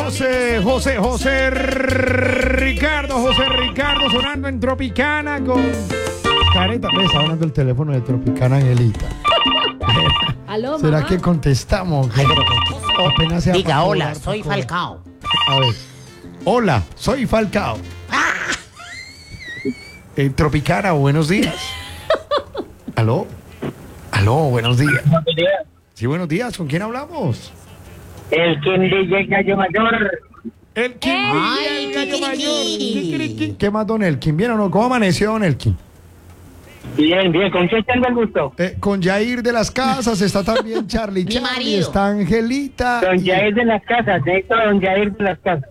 José Ricardo sonando en Tropicana con careta. Me está sonando el teléfono de Tropicana, Angelita. ¿Aló, ¿Será mamá? que contestamos? Apenas sea Diga, para hola, cobrar, soy para cobrar. Falcao. A ver. Hola, soy Falcao. Tropicana, buenos días. ¿Aló? Buenos días. Sí, buenos días. ¿Con quién hablamos? El quien DJ Gallo Mayor. El Kim. ¡Ay, el gallo mayor. kikiriki! Kikiriki. ¿Qué más, don Elkin? ¿Bien o no? ¿Cómo amaneció, don Elkin? Bien, ¿con qué tengo el gusto? Con Jair de las Casas, está también Charlie. Mi Charlie, marido. está Angelita. Don y, Jair de las Casas, necesito a don Jair de las Casas.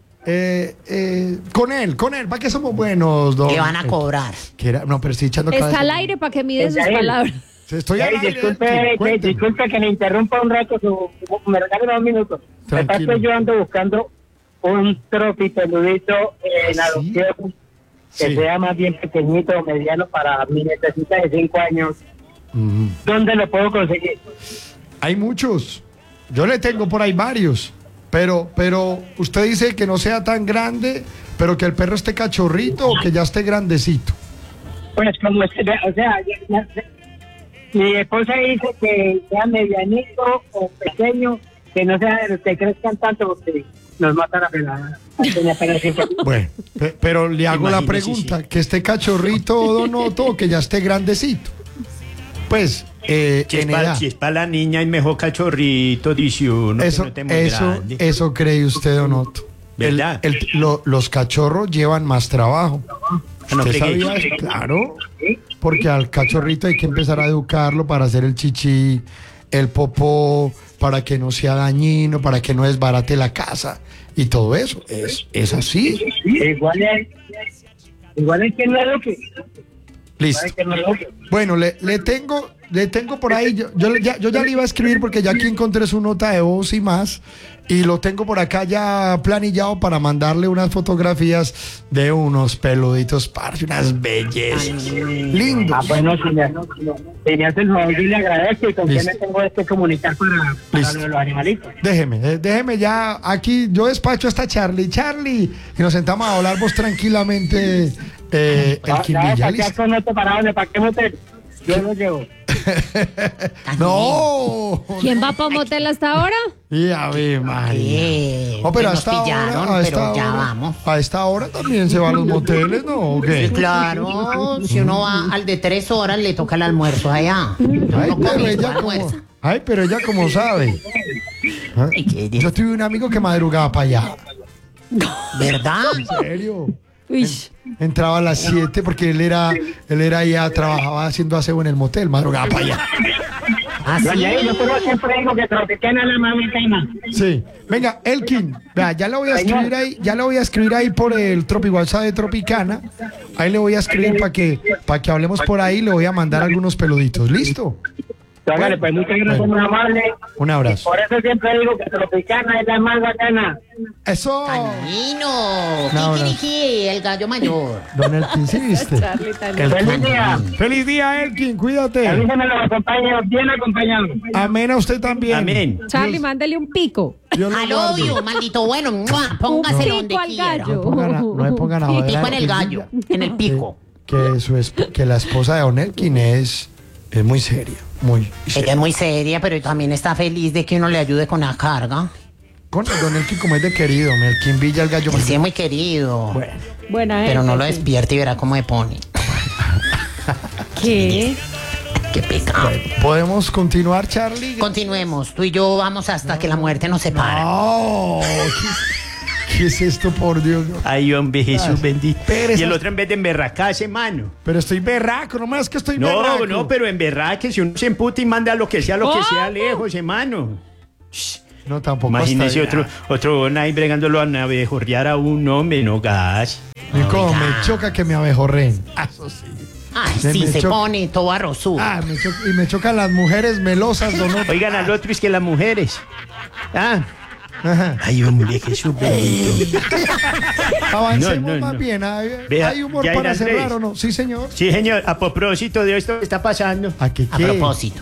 con él, ¿para qué somos buenos, don? ¿Qué van a cobrar? No, pero estoy echando Está cabeza. al aire para que mide sus Jair. palabras. Estoy al aire, Elkin, cuénteme. Disculpe que le interrumpa un rato, me regale 2 minutos. Tranquilo. Que yo ando buscando un tropipeludito en ¿Ah, adopción, que Sí. sea más bien pequeñito o mediano para mi necesita de 5 años. Ujú. ¿Dónde lo puedo conseguir? Hay muchos. Yo le tengo por ahí varios. Pero usted dice que no sea tan grande, pero que el perro esté cachorrito o que ya esté grandecito. Pues como es, o sea, mi esposa dice que sea medianito o pequeño, que no sea, que crezcan tanto porque nos matan a pelada. Tiene apenas 5 años. Bueno, pero le hago la Imagínese, pregunta, que esté cachorrito, don Otto, o que ya esté grandecito. Pues, en edad. Si es para la niña, es mejor cachorrito, dice uno, que Eso, no esté muy eso, grande. eso cree usted, don Otto. ¿Verdad? Los cachorros llevan más trabajo. no ¿Usted fregué. sabía eso? Claro, porque al cachorrito hay que empezar a educarlo para hacer el chichi, el popó, para que no sea dañino, para que no desbarate la casa y todo eso. Es así. Igual es que no es lo que. Listo. Igual es que no es lo que. Bueno, le tengo por ahí, yo ya le iba a escribir porque ya aquí encontré su nota de voz y más, y lo tengo por acá ya planillado para mandarle unas fotografías de unos peluditos, parce, unas bellezas. Lindos. Bueno, si me hace el favor, yo le agradezco y con quién Listo. me tengo que comunicar para Listo. lo de los animalitos. Déjeme ya, aquí yo despacho hasta Charlie, y nos sentamos a hablar vos tranquilamente, el Quimbilla, ¿listo? Con otro parado, ¿para qué motel? Yo lo llevo. No. ¿Quién va para motel hasta ahora? Y a ver, María. Oh, pero Nos hasta pillaron, ahora, pero ya vamos. A esta hora también se van los moteles, ¿no? ¿O qué? Sí, claro, si uno va al de 3 horas, le toca el almuerzo allá. Ay, No pero come, ella no como, almuerza. pero ella como sabe. ¿Ah? Ay, qué Yo tuve un amigo que madrugaba para allá. ¿Verdad? ¿En serio? Uy, Entraba a las 7 porque él era ya, trabajaba haciendo aseo en el motel, madrugaba para allá. ¿Ah, sí? Doña yo por siempre digo que Tropicana es la más bacana. Sí. Venga, Elkin, vea, ya le voy a escribir ahí por el WhatsApp de Tropicana. Ahí le voy a escribir para que hablemos por ahí, le voy a mandar algunos peluditos. ¿Listo? Hágale, pues muchas gracias, Bueno. muy amable. Un abrazo. Por eso siempre digo que Tropicana es la más bacana. Eso. Canino, No, Kikiriki, el gallo mayor. Don Elkin, ¿sí viste? Charlie también. El Feliz día. Feliz día, Elkin, cuídate. Avísame los acompañados, bien acompañdos. Amén a usted también. Amén. Charlie, mándale un pico. Dios lo Al guarde. odio, maldito bueno. ¡Mua! Póngaselo Un donde pico al quiera. gallo. No me pongan a Y joder pico a en el Elkin, gallo, en el pico. que la esposa de Don Elkin es muy seria, muy Ella seria. es muy seria, pero también está feliz de que uno le ayude con la carga. Con el Don Elkin como es de querido, Elkin Villa, el gallo. Él sí es muy querido. Bueno, Buena Pero no lo gente. despierte y verá cómo me pone. ¿Qué? Qué pecado. ¿podemos continuar, Charlie? Continuemos. Tú y yo vamos hasta que la muerte nos separe. No, ¿qué es esto, por Dios? Ay, hombre, Jesús bendito. Pérez, Y el otro en vez de emberracarse, mano. Pero estoy berraco, no me das que estoy berraco. No, pero emberraque, si uno se emputa y manda lo que sea ¿Cómo? lejos, hermano. No, tampoco. Imagínese hasta allá. otro ahí bregándolo a abejorrear a un hombre, no gas. Y como Oiga. me choca que me abejorren. Eso sí. Ay, Me sí, se choca. pone todo arrozudo. Y me chocan las mujeres melosas, don Otto. Oigan al otro es que las mujeres. Ah, Ajá. ay, hombre, Jesús bendito. Avancemos No. más bien. ¿Hay Vea, humor ya para irán cerrar tres. o no? Sí, señor. Sí, señor, a propósito de esto que está pasando. ¿A qué A qué? propósito.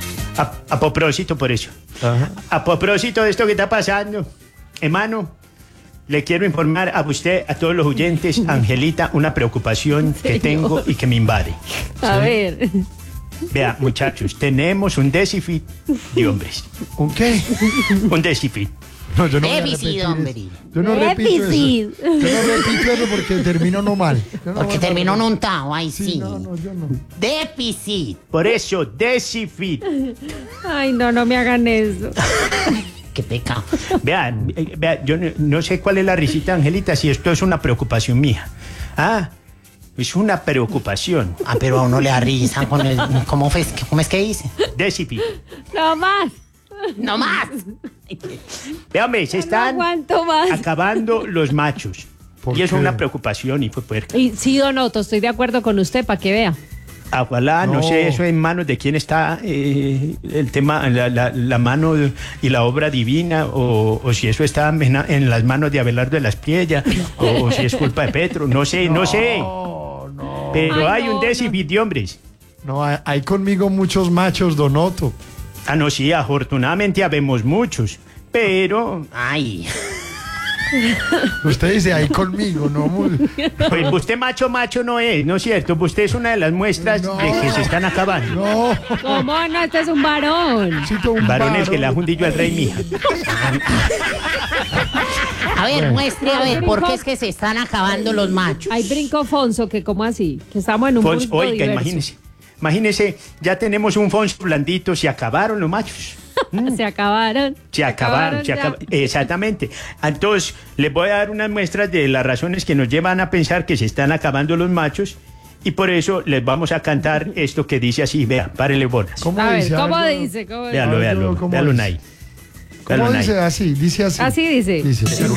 A propósito por eso. Ajá. A propósito de esto que está pasando, hermano, le quiero informar a usted, a todos los oyentes, Angelita, una preocupación que tengo y que me invade. A ver. Vea, muchachos, tenemos un déficit de hombres. ¿Un qué? Un déficit. No, yo no voy a Déficit, repetir hombre. eso. Yo no repito eso. Déficit. Yo no repito eso porque termino no mal. Yo no Porque voy a- terminó en un tao, ay Sí, sí. no, yo no. Déficit. Por eso, déficit. Ay, no me hagan eso. Qué pecado. Vea, yo no sé cuál es la risita, Angelita, si esto es una preocupación mía. Ah, es una preocupación. Ah, pero a uno le da risa con el... ¿Cómo es que dice? Déficit. No más. ¡No más! Vea, hombre, se No están aguanto más. acabando los machos. ¿Por Y es qué? una preocupación y fue puerca. Y sí, Don Otto, estoy de acuerdo con usted para que vea. Ojalá, no No. sé, eso en manos de quién está el tema, la mano y la obra divina, o si eso está en las manos de Abelardo de la Espriella, o si es culpa de Petro, no sé. No, no. Pero Ay, hay no, un déficit de hombres. No, hay conmigo muchos machos, Donoto. Ah, no, sí, afortunadamente habemos muchos, pero Ay. Usted dice, hay conmigo, no. pues usted macho no es, ¿no es cierto? Usted es una de las muestras No. de que se están acabando. No. ¿Cómo no? Este es un varón. Necesito un Varones que le varón. ajundillo al rey, mija. A ver, muestre, a ver, ¿por qué es que se están acabando los machos? Hay brinco Fonso, que como así, que estamos en un Fons, mundo oiga, diverso. imagínese, ya tenemos un Fonso blandito, se acabaron los machos. Se acabaron. Se acabaron, ya. exactamente. Entonces, les voy a dar unas muestras de las razones que nos llevan a pensar que se están acabando los machos y por eso les vamos a cantar esto que dice así, vea, párele bolas. ¿Cómo A ver, dice? ¿cómo Algo- dice? ¿Cómo dice? Véalo, Ay, véalo, ¿cómo véalo dice? ahí. ¿Cómo Véalo ahí. dice? Así, dice así. Así dice. Dice.